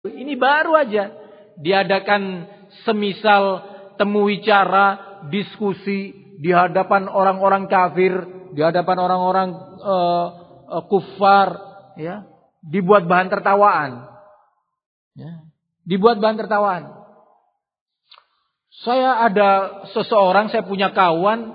Ini baru aja diadakan semisal temu wicara, diskusi di hadapan orang-orang kafir, di hadapan orang-orang kufar, ya, dibuat bahan tertawaan, ya, dibuat bahan tertawaan. Saya ada seseorang, saya punya kawan,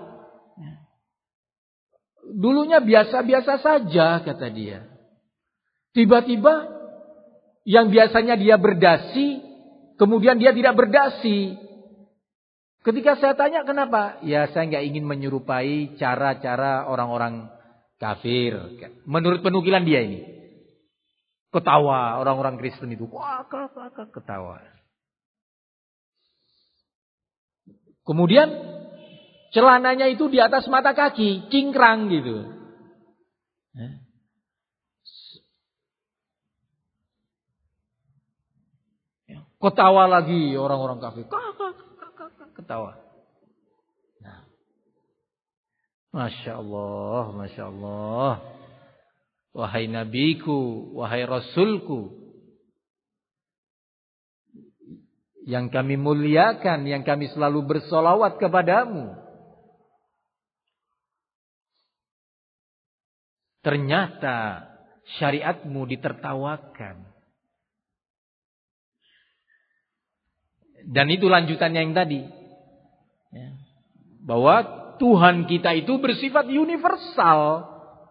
dulunya biasa-biasa saja kata dia. Tiba-tiba yang biasanya dia berdasi, kemudian dia tidak berdasi. Ketika saya tanya kenapa? Ya saya nggak ingin menyerupai cara-cara orang-orang kafir. Menurut penukilan dia ini. Ketawa orang-orang Kristen itu. Wah, ketawa. Kemudian celananya itu di atas mata kaki, cingkrang gitu. Ketawa lagi orang-orang kafir. Ketawa. Nah. Masya Allah, Masya Allah. Wahai nabiku, wahai rasulku, yang kami muliakan, yang kami selalu bersolawat kepadamu. Ternyata syariatmu ditertawakan. Dan itu lanjutannya yang tadi. Ya. Bahwa Tuhan kita itu bersifat universal.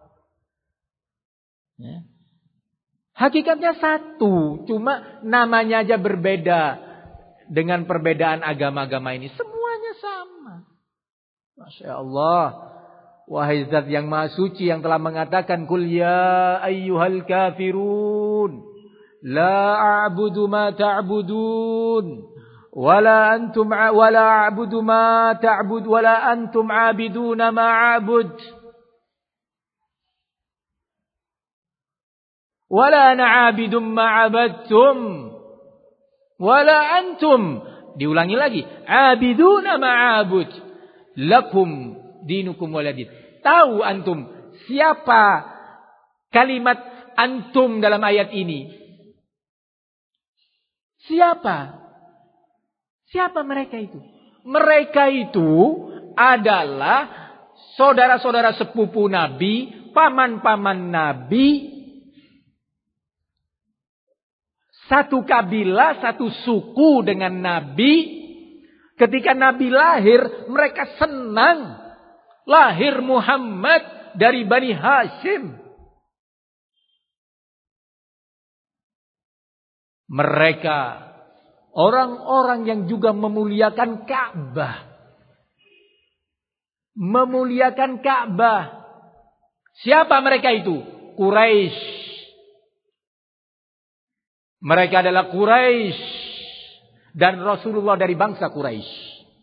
Ya. Hakikatnya satu. Cuma namanya aja berbeda. Dengan perbedaan agama-agama ini. Semuanya sama. Masya Allah. Wahai Zat yang Maha Suci yang telah mengatakan. Qul ya ayyuhal kafirun. La a'budu ma ta'budun. Wala antum wala a'budu ma ta'bud wala antum 'abiduna ma a'bud. Wala ana 'abidum ma 'abadtum. Wala antum, diulangi lagi, 'abiduna ma a'bud. Lakum dinukum waladin. Tahu antum siapa kalimat antum dalam ayat ini? Siapa? Siapa mereka itu? Mereka itu adalah saudara-saudara sepupu Nabi, paman-paman Nabi, satu kabilah, satu suku dengan Nabi. Ketika Nabi lahir, mereka senang. Lahir Muhammad dari Bani Hashim. Mereka orang-orang yang juga memuliakan Ka'bah. Memuliakan Ka'bah. Siapa mereka itu? Quraisy. Mereka adalah Quraisy. Dan Rasulullah dari bangsa Quraisy.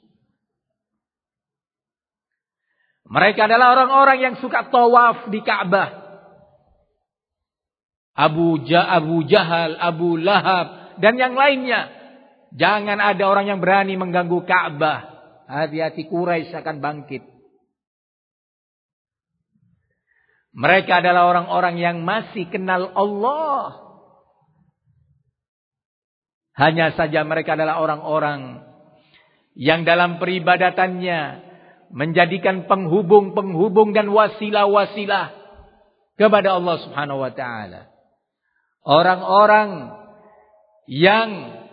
Mereka adalah orang-orang yang suka tawaf di Ka'bah. Abu Jahal, Abu Lahab, dan yang lainnya. Jangan ada orang yang berani mengganggu Ka'bah. Hati-hati, Quraisy akan bangkit. Mereka adalah orang-orang yang masih kenal Allah. Hanya saja mereka adalah orang-orang yang dalam peribadatannya menjadikan penghubung-penghubung dan wasilah-wasilah kepada Allah Subhanahu wa taala. Orang-orang yang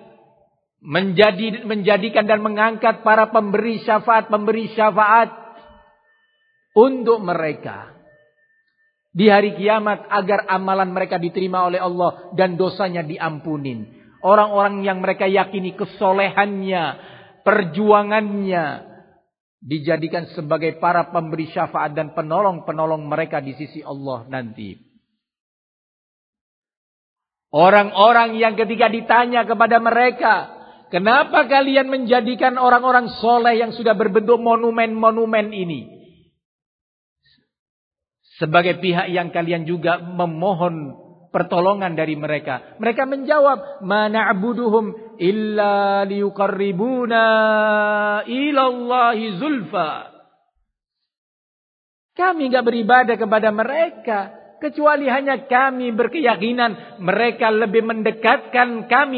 menjadikan dan mengangkat para pemberi syafaat untuk mereka di hari kiamat agar amalan mereka diterima oleh Allah dan dosanya diampunin. Orang-orang yang mereka yakini kesolehannya, perjuangannya dijadikan sebagai para pemberi syafaat dan penolong-penolong mereka di sisi Allah nanti. Orang-orang yang ketika ditanya kepada mereka, kenapa kalian menjadikan orang-orang soleh yang sudah berbentuk monumen-monumen ini sebagai pihak yang kalian juga memohon pertolongan dari mereka? Mereka menjawab, ma na'buduhum illa liyuqarribuna ilallahi zulfa. Kami enggak beribadah kepada mereka kecuali hanya kami berkeyakinan mereka lebih mendekatkan kami